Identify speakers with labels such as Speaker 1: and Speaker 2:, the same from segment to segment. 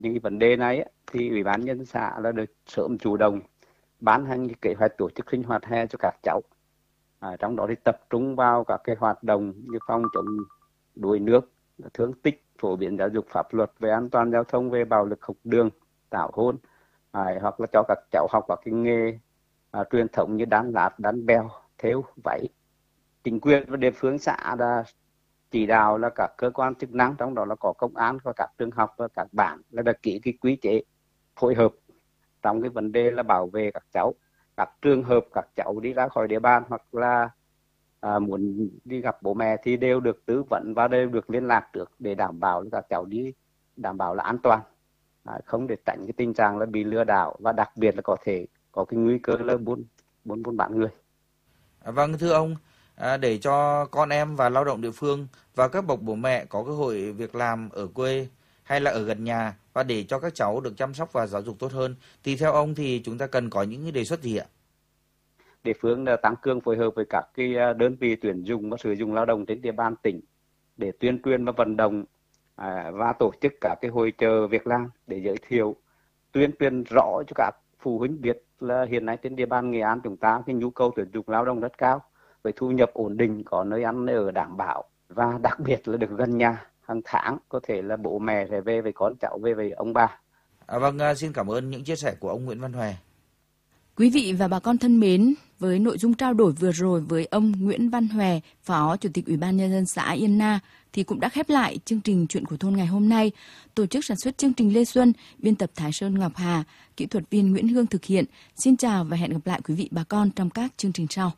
Speaker 1: những cái vấn đề này á, thì Ủy ban nhân dân xã là được sớm chủ động ban hành cái kế hoạch tổ chức sinh hoạt hè cho các cháu. Trong đó thì tập trung vào các cái hoạt động như phòng chống đuối nước, thương tích, phổ biến giáo dục pháp luật về an toàn giao thông, về bạo lực học đường, tảo hôn, hoặc là cho các cháu học các cái nghề truyền thống như đan lát, đan bèo, thêu, váy. Chính quyền và địa phương xã đã chỉ đạo là các cơ quan chức năng, trong đó là có công an và các trường học và các bản là đã ký cái quy chế phối hợp trong cái vấn đề là bảo vệ các cháu. Các trường hợp các cháu đi ra khỏi địa bàn hoặc là muốn đi gặp bố mẹ thì đều được tư vấn và đều được liên lạc trước để đảm bảo các cháu đi đảm bảo là an toàn, không để tránh cái tình trạng là bị lừa đảo, và đặc biệt là có thể có cái nguy cơ là buôn bán người.
Speaker 2: Vâng, thưa ông, để cho con em và lao động địa phương và các bậc bố mẹ có cơ hội việc làm ở quê hay là ở gần nhà, và để cho các cháu được chăm sóc và giáo dục tốt hơn, thì theo ông thì chúng ta cần có những cái đề xuất gì ạ?
Speaker 1: Địa phương đã tăng cường phối hợp với các cái đơn vị tuyển dụng và sử dụng lao động trên địa bàn tỉnh để tuyên truyền và vận động và tổ chức các cái hội chợ việc làm để giới thiệu, tuyên truyền rõ cho các phụ huynh biết là hiện nay trên địa bàn Nghệ An chúng ta cái nhu cầu tuyển dụng lao động rất cao, với thu nhập ổn định, có nơi ăn nơi ở đảm bảo, và đặc biệt là được gần nhà, hàng tháng có thể là bố mẹ sẽ về với con cháu, về với ông bà.
Speaker 2: Vâng, xin cảm ơn những chia sẻ của ông Nguyễn Văn Hòe.
Speaker 3: Quý vị và bà con thân mến, với nội dung trao đổi vừa rồi với ông Nguyễn Văn Hòe, Phó Chủ tịch Ủy ban Nhân dân xã Yên Na, thì cũng đã khép lại chương trình Chuyện của thôn ngày hôm nay. Tổ chức sản xuất chương trình Lê Xuân, biên tập Thái Sơn Ngọc Hà, kỹ thuật viên Nguyễn Hương thực hiện. Xin chào và hẹn gặp lại quý vị bà con trong các chương trình sau.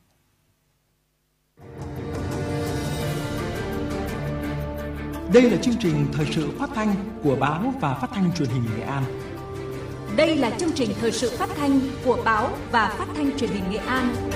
Speaker 4: Đây là chương trình thời sự phát thanh của Báo và Phát thanh Truyền hình Nghệ An.
Speaker 5: Đây là chương trình thời sự phát thanh của Báo và Phát thanh Truyền hình Nghệ An.